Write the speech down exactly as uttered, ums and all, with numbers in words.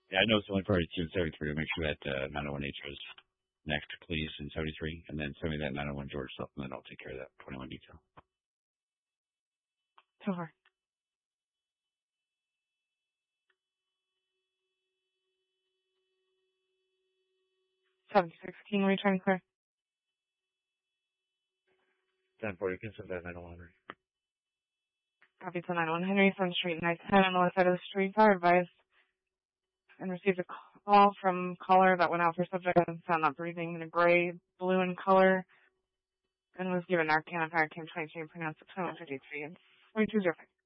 Yeah, I know it's only priority two and seventy-three. Make sure that uh, nine oh one H is next, please, in seventy-three, and then send me that nine oh one George stuff, and then I'll take care of that twenty-one detail. Over. seven sixteen, return clear. ten forty, can send that nine oh one Henry. Copy to nine oh one Henry, Front Street, nine ten on the west side of the street. Fire advised. And received a call from caller that went out for subject and found not breathing in a gray, blue in color, and was given Narcan and fire came twenty-two and pronounced at twenty-one fifty-three and twenty-two oh five.